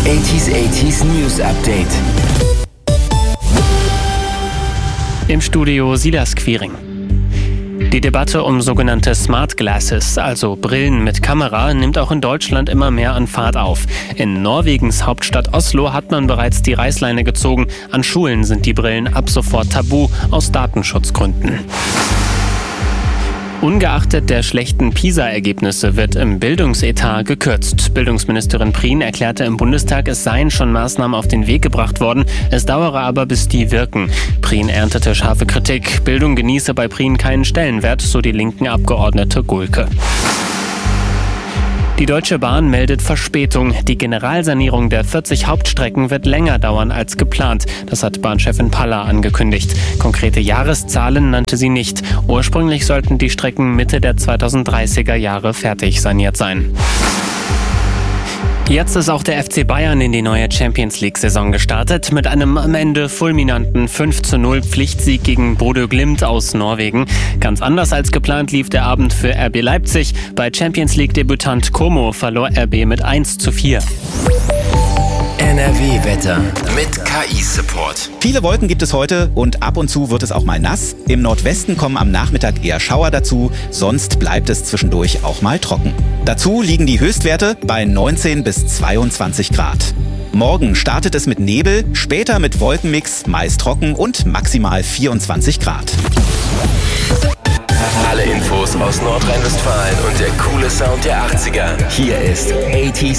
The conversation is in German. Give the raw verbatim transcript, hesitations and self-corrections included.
achtziger achtziger News Update. Im Studio Silas Quiring. Die Debatte um sogenannte Smart Glasses, also Brillen mit Kamera, nimmt auch in Deutschland immer mehr an Fahrt auf. In Norwegens Hauptstadt Oslo hat man bereits die Reißleine gezogen. An Schulen sind die Brillen ab sofort tabu aus Datenschutzgründen. Ungeachtet der schlechten PISA-Ergebnisse wird im Bildungsetat gekürzt. Bildungsministerin Prien erklärte im Bundestag, es seien schon Maßnahmen auf den Weg gebracht worden. Es dauere aber, bis die wirken. Prien erntete scharfe Kritik. Bildung genieße bei Prien keinen Stellenwert, so die linken Abgeordnete Gulke. Die Deutsche Bahn meldet Verspätung. Die Generalsanierung der vierzig Hauptstrecken wird länger dauern als geplant. Das hat Bahnchefin Palla angekündigt. Konkrete Jahreszahlen nannte sie nicht. Ursprünglich sollten die Strecken Mitte der zweitausenddreißiger Jahre fertig saniert sein. Jetzt ist auch der F C Bayern in die neue Champions-League-Saison gestartet mit einem am Ende fulminanten fünf zu null Pflichtsieg gegen Bodø Glimt aus Norwegen. Ganz anders als geplant lief der Abend für R B Leipzig. Bei Champions-League-Debütant Como verlor R B mit eins zu vier. N R W-Wetter mit K I-Support. Viele Wolken gibt es heute und ab und zu wird es auch mal nass. Im Nordwesten kommen am Nachmittag eher Schauer dazu, sonst bleibt es zwischendurch auch mal trocken. Dazu liegen die Höchstwerte bei neunzehn bis zweiundzwanzig Grad. Morgen startet es mit Nebel, später mit Wolkenmix, meist trocken und maximal vierundzwanzig Grad. Alle Infos aus Nordrhein-Westfalen und der coole Sound der achtziger. Hier ist achtziger